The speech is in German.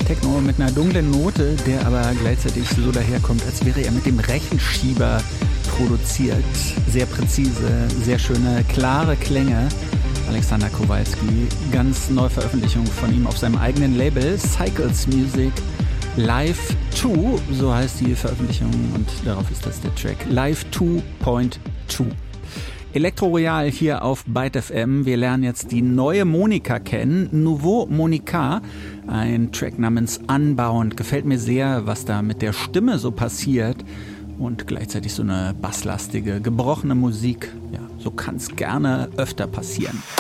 Techno mit einer dunklen Note, der aber gleichzeitig so daherkommt, als wäre er mit dem Rechenschieber produziert. Sehr präzise, sehr schöne, klare Klänge. Alexander Kowalski, ganz neue Veröffentlichung von ihm auf seinem eigenen Label Cycles Music. Live 2, so heißt die Veröffentlichung und darauf ist das der Track. Live 2.2. Elektro Royal hier auf Byte FM. Wir lernen jetzt die neue Monika kennen. Nouveau Monika, ein Track namens Unbound. Gefällt mir sehr, was da mit der Stimme so passiert. Und gleichzeitig so eine basslastige, gebrochene Musik. Ja, so kann es gerne öfter passieren.